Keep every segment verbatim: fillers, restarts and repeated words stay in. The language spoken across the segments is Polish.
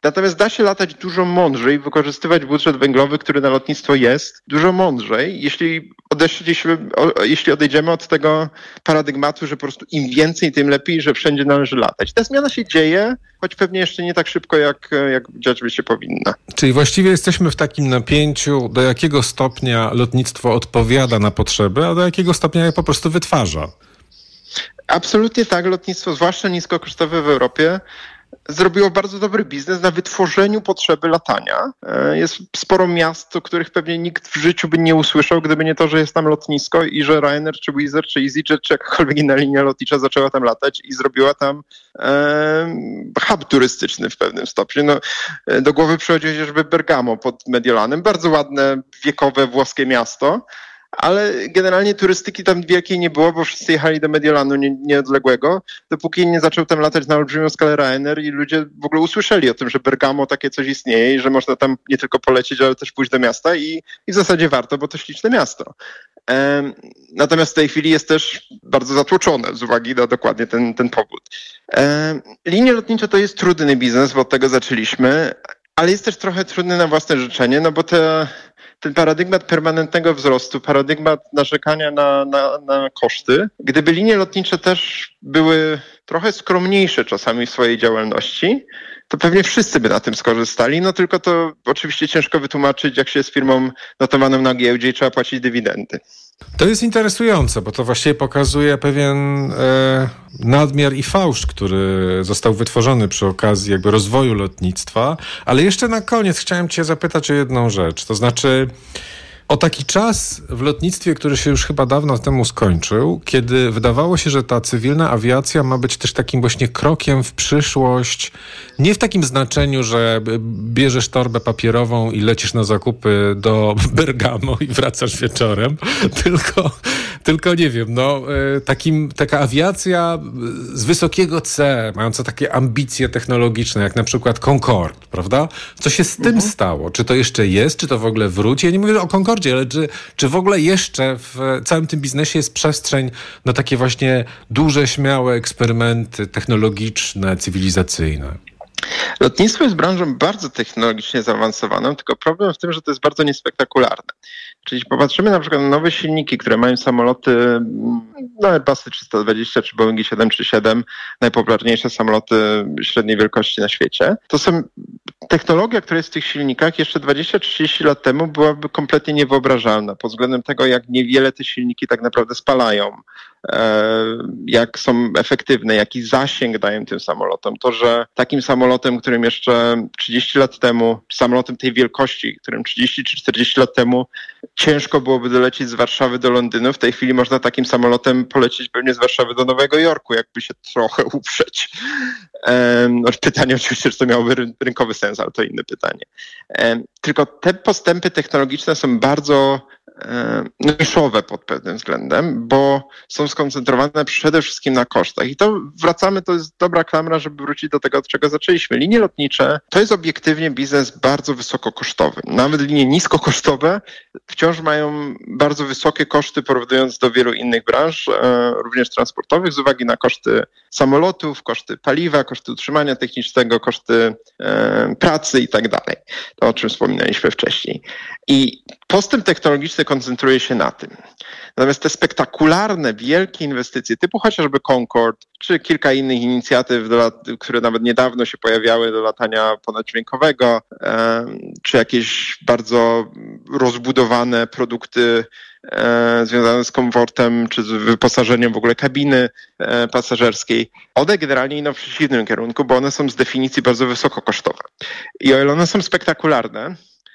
Natomiast da się latać dużo mądrzej, wykorzystywać budżet węglowy, który na lotnictwo jest, dużo mądrzej, jeśli odeszliśmy, jeśli odejdziemy od tego paradygmatu, że po prostu im więcej, tym lepiej, że wszędzie należy latać. Ta zmiana się dzieje, choć pewnie jeszcze nie tak szybko, jak, jak dziać by się powinna. Czyli właściwie jesteśmy w takim napięciu, do jakiego stopnia lotnictwo odpowiada na potrzeby, a do jakiego stopnia je po prostu wytwarza. Absolutnie tak. Lotnictwo, zwłaszcza niskokosztowe w Europie, zrobiło bardzo dobry biznes na wytworzeniu potrzeby latania. Jest sporo miast, o których pewnie nikt w życiu by nie usłyszał, gdyby nie to, że jest tam lotnisko i że Ryanair, czy Wizz Air, czy EasyJet, czy jakakolwiek inna linia lotnicza zaczęła tam latać i zrobiła tam e, hub turystyczny w pewnym stopniu. No, do głowy przychodzi chociażby Bergamo pod Mediolanem. Bardzo ładne, wiekowe włoskie miasto. Ale generalnie turystyki tam wielkiej nie było, bo wszyscy jechali do Mediolanu nie, nieodległego, dopóki nie zaczął tam latać na olbrzymią skalę Ryanair i ludzie w ogóle usłyszeli o tym, że Bergamo takie coś istnieje i że można tam nie tylko polecieć, ale też pójść do miasta i, i w zasadzie warto, bo to śliczne miasto. Ehm, natomiast w tej chwili jest też bardzo zatłoczone z uwagi na dokładnie ten, ten powód. Ehm, linie lotnicze to jest trudny biznes, bo od tego zaczęliśmy, ale jest też trochę trudny na własne życzenie, no bo te... Ten paradygmat permanentnego wzrostu, paradygmat narzekania na, na, na koszty, gdyby linie lotnicze też były trochę skromniejsze czasami w swojej działalności, to pewnie wszyscy by na tym skorzystali, no tylko to oczywiście ciężko wytłumaczyć, jak się jest firmą notowaną na giełdzie i trzeba płacić dywidendy. To jest interesujące, bo to właściwie pokazuje pewien e, nadmiar i fałsz, który został wytworzony przy okazji jakby rozwoju lotnictwa. Ale jeszcze na koniec chciałem cię zapytać o jedną rzecz. To znaczy o taki czas w lotnictwie, który się już chyba dawno temu skończył, kiedy wydawało się, że ta cywilna awiacja ma być też takim właśnie krokiem w przyszłość. Nie w takim znaczeniu, że bierzesz torbę papierową i lecisz na zakupy do Bergamo i wracasz wieczorem, tylko, tylko nie wiem, no takim, taka awiacja z wysokiego C, mająca takie ambicje technologiczne, jak na przykład Concorde, prawda? Co się z tym mhm. stało? Czy to jeszcze jest? Czy to w ogóle wróci? Ja nie mówię o Concorde, ale czy, czy w ogóle jeszcze w całym tym biznesie jest przestrzeń na takie właśnie duże, śmiałe eksperymenty technologiczne, cywilizacyjne? Lotnictwo jest branżą bardzo technologicznie zaawansowaną, tylko problem w tym, że to jest bardzo niespektakularne. Czyli popatrzymy na przykład na nowe silniki, które mają samoloty, no Airbusy trzysta dwadzieścia czy Boeingi siedem trzy siedem, najpopularniejsze samoloty średniej wielkości na świecie. To są technologia, która jest w tych silnikach jeszcze dwadzieścia trzydzieści lat temu byłaby kompletnie niewyobrażalna pod względem tego, jak niewiele te silniki tak naprawdę spalają, jak są efektywne, jaki zasięg dają tym samolotom. To, że takim samolotem, którym jeszcze trzydzieści lat temu, samolotem tej wielkości, którym trzydzieści czy czterdzieści lat temu ciężko byłoby dolecieć z Warszawy do Londynu, w tej chwili można takim samolotem polecieć pewnie z Warszawy do Nowego Jorku, jakby się trochę uprzeć. Um, pytanie oczywiście, czy to miałoby rynkowy sens, ale to inne pytanie. Um, tylko te postępy technologiczne są bardzo niszowe pod pewnym względem, bo są skoncentrowane przede wszystkim na kosztach. I to wracamy, to jest dobra klamra, żeby wrócić do tego, od czego zaczęliśmy. Linie lotnicze to jest obiektywnie biznes bardzo wysokokosztowy. Nawet linie niskokosztowe wciąż mają bardzo wysokie koszty porównując do wielu innych branż, również transportowych, z uwagi na koszty samolotów, koszty paliwa, koszty utrzymania technicznego, koszty pracy i tak dalej. To, o czym wspominaliśmy wcześniej. I postęp technologiczny koncentruje się na tym. Natomiast te spektakularne, wielkie inwestycje, typu chociażby Concorde, czy kilka innych inicjatyw, do lat, które nawet niedawno się pojawiały do latania ponaddźwiękowego, e, czy jakieś bardzo rozbudowane produkty e, związane z komfortem, czy z wyposażeniem w ogóle kabiny e, pasażerskiej, one generalnie idą w przeciwnym kierunku, bo one są z definicji bardzo wysokokosztowe. I o ile one są spektakularne,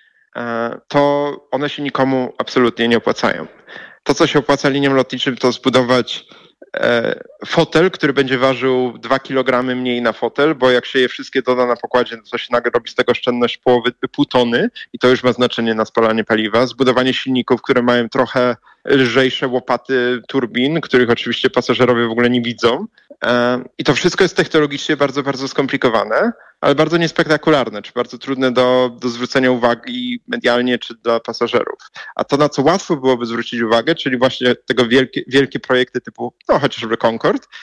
to one się nikomu absolutnie nie opłacają. To, co się opłaca liniom lotniczym, to zbudować e, fotel, który będzie ważył dwa kilogramy mniej na fotel, bo jak się je wszystkie doda na pokładzie, to się nagle robi z tego oszczędność połowy, pół tony i to już ma znaczenie na spalanie paliwa. Zbudowanie silników, które mają trochę lżejsze łopaty turbin, których oczywiście pasażerowie w ogóle nie widzą. E, I to wszystko jest technologicznie bardzo, bardzo skomplikowane, ale bardzo niespektakularne, czy bardzo trudne do, do zwrócenia uwagi medialnie, czy dla pasażerów. A to, na co łatwo byłoby zwrócić uwagę, czyli właśnie tego wielkie, wielkie projekty typu, no chociażby Concorde,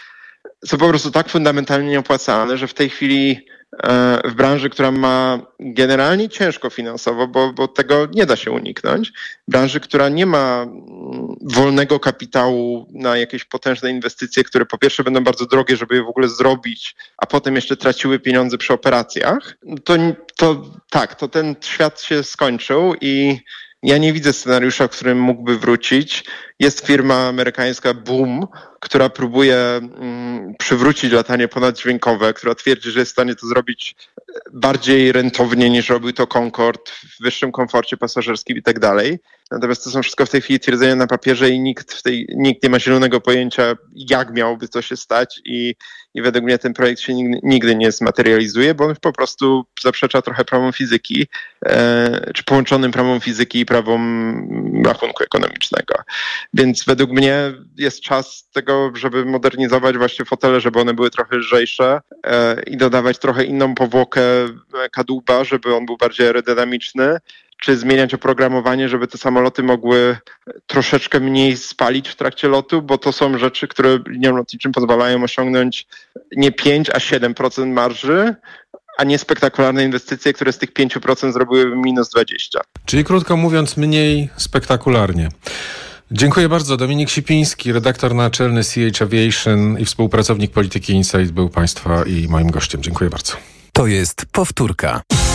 są po prostu tak fundamentalnie nieopłacalne, że w tej chwili w branży, która ma generalnie ciężko finansowo, bo, bo tego nie da się uniknąć, branży, która nie ma wolnego kapitału na jakieś potężne inwestycje, które po pierwsze będą bardzo drogie, żeby je w ogóle zrobić, a potem jeszcze traciły pieniądze przy operacjach, to, to tak, to ten świat się skończył i ja nie widzę scenariusza, w którym mógłby wrócić. Jest firma amerykańska Boom, która próbuje mm, przywrócić latanie ponaddźwiękowe, która twierdzi, że jest w stanie to zrobić bardziej rentownie niż robił to Concorde, w wyższym komforcie pasażerskim i tak dalej. Natomiast to są wszystko w tej chwili twierdzenia na papierze i nikt, w tej, nikt nie ma zielonego pojęcia, jak miałoby to się stać i, i według mnie ten projekt się nigdy, nigdy nie zmaterializuje, bo on po prostu zaprzecza trochę prawom fizyki, e, czy połączonym prawom fizyki i prawom rachunku ekonomicznego. Więc według mnie jest czas tego, żeby modernizować właśnie fotele, żeby one były trochę lżejsze e, i dodawać trochę inną powłokę kadłuba, żeby on był bardziej aerodynamiczny, czy zmieniać oprogramowanie, żeby te samoloty mogły troszeczkę mniej spalić w trakcie lotu, bo to są rzeczy, które liniom lotniczym pozwalają osiągnąć nie pięć, a siedem procent marży, a nie spektakularne inwestycje, które z tych pięć procent zrobiłyby minus dwadzieścia procent. Czyli krótko mówiąc, mniej spektakularnie. Dziękuję bardzo. Dominik Sipiński, redaktor naczelny C H Aviation i współpracownik Polityki Insight był Państwa i moim gościem. Dziękuję bardzo. To jest powtórka.